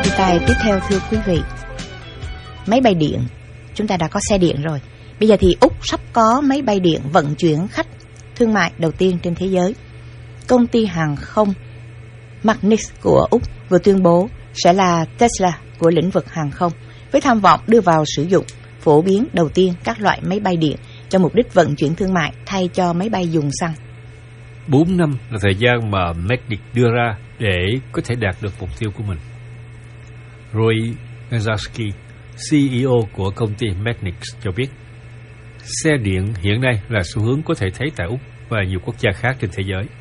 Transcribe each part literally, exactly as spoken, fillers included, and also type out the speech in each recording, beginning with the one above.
Đề tài tiếp theo thưa quý vị, máy bay điện. Chúng ta đã có xe điện rồi. Bây giờ thì Úc sắp có máy bay điện vận chuyển khách thương mại đầu tiên trên thế giới. Công ty hàng không Magnis của Úc vừa tuyên bố sẽ là Tesla của lĩnh vực hàng không, với tham vọng đưa vào sử dụng phổ biến đầu tiên các loại máy bay điện cho mục đích vận chuyển thương mại thay cho máy bay dùng xăng. Bốn năm là thời gian mà Magnis đưa ra để có thể đạt được mục tiêu của mình. Roy Gazowski, xê e ô của công ty Magnis cho biết, xe điện hiện nay là xu hướng có thể thấy tại Úc và nhiều quốc gia khác trên thế giới.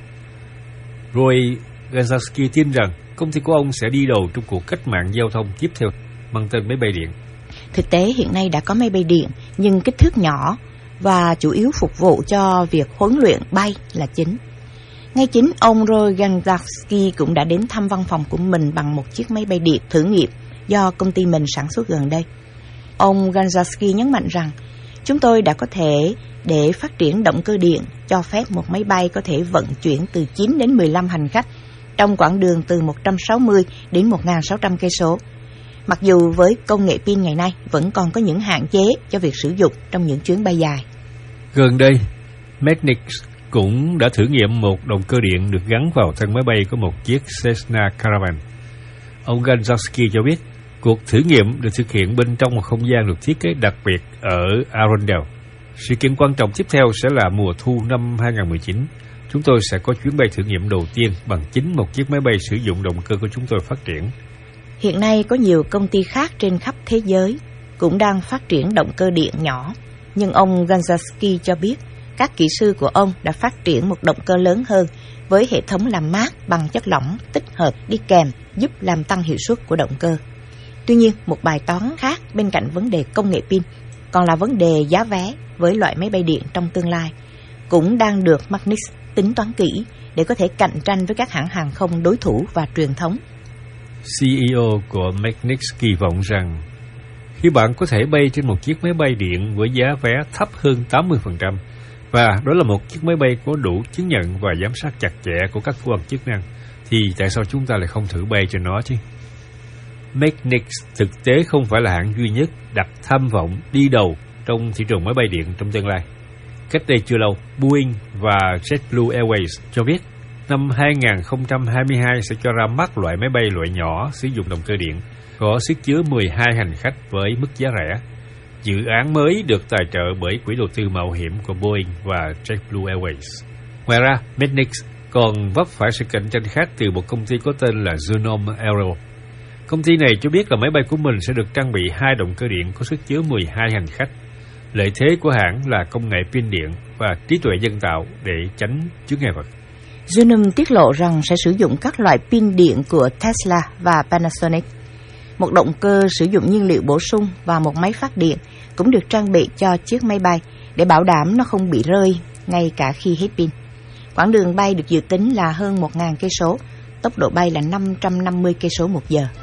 Roy Gazowski tin rằng công ty của ông sẽ đi đầu trong cuộc cách mạng giao thông tiếp theo mang tên máy bay điện. Thực tế hiện nay đã có máy bay điện nhưng kích thước nhỏ và chủ yếu phục vụ cho việc huấn luyện bay là chính. Ngay chính ông Roy Gazowski cũng đã đến thăm văn phòng của mình bằng một chiếc máy bay điện thử nghiệm do công ty mình sản xuất gần đây. Ông Gazowski nhấn mạnh rằng chúng tôi đã có thể để phát triển động cơ điện cho phép một máy bay có thể vận chuyển từ chín đến mười lăm hành khách trong quãng đường từ một trăm sáu mươi đến một nghìn sáu trăm cây số. Mặc dù với công nghệ pin ngày nay vẫn còn có những hạn chế cho việc sử dụng trong những chuyến bay dài. Gần đây, Magnis cũng đã thử nghiệm một động cơ điện được gắn vào thân máy bay của một chiếc Cessna Caravan. Ông Gazowski cho biết, cuộc thử nghiệm được thực hiện bên trong một không gian được thiết kế đặc biệt ở Arundel. Sự kiện quan trọng tiếp theo sẽ là mùa thu năm hai không một chín. Chúng tôi sẽ có chuyến bay thử nghiệm đầu tiên bằng chính một chiếc máy bay sử dụng động cơ của chúng tôi phát triển. Hiện nay có nhiều công ty khác trên khắp thế giới cũng đang phát triển động cơ điện nhỏ. Nhưng ông Gazowski cho biết các kỹ sư của ông đã phát triển một động cơ lớn hơn với hệ thống làm mát bằng chất lỏng tích hợp đi kèm giúp làm tăng hiệu suất của động cơ. Tuy nhiên, một bài toán khác bên cạnh vấn đề công nghệ pin còn là vấn đề giá vé với loại máy bay điện trong tương lai, cũng đang được Magnis tính toán kỹ để có thể cạnh tranh với các hãng hàng không đối thủ và truyền thống. xê e ô của Magnis kỳ vọng rằng khi bạn có thể bay trên một chiếc máy bay điện với giá vé thấp hơn tám mươi phần trăm, và đó là một chiếc máy bay có đủ chứng nhận và giám sát chặt chẽ của các cơ quan chức năng, thì tại sao chúng ta lại không thử bay trên nó chứ? Magnis thực tế không phải là hãng duy nhất đặt tham vọng đi đầu trong thị trường máy bay điện trong tương lai. Cách đây chưa lâu, Boeing và JetBlue Airways cho biết năm hai không hai hai sẽ cho ra mắt loại máy bay loại nhỏ sử dụng động cơ điện, có sức chứa mười hai hành khách với mức giá rẻ. Dự án mới được tài trợ bởi quỹ đầu tư mạo hiểm của Boeing và JetBlue Airways. Ngoài ra, Magnis còn vấp phải sự cạnh tranh khác từ một công ty có tên là Genome Aero. Công ty này cho biết là máy bay của mình sẽ được trang bị hai động cơ điện có sức chứa mười hai hành khách. Lợi thế của hãng là công nghệ pin điện và trí tuệ nhân tạo để tránh chướng ngại vật. Genome tiết lộ rằng sẽ sử dụng các loại pin điện của Tesla và Panasonic. Một động cơ sử dụng nhiên liệu bổ sung và một máy phát điện cũng được trang bị cho chiếc máy bay để bảo đảm nó không bị rơi ngay cả khi hết pin. Quãng đường bay được dự tính là hơn một nghìn cây số, tốc độ bay là năm trăm năm mươi cây số một giờ.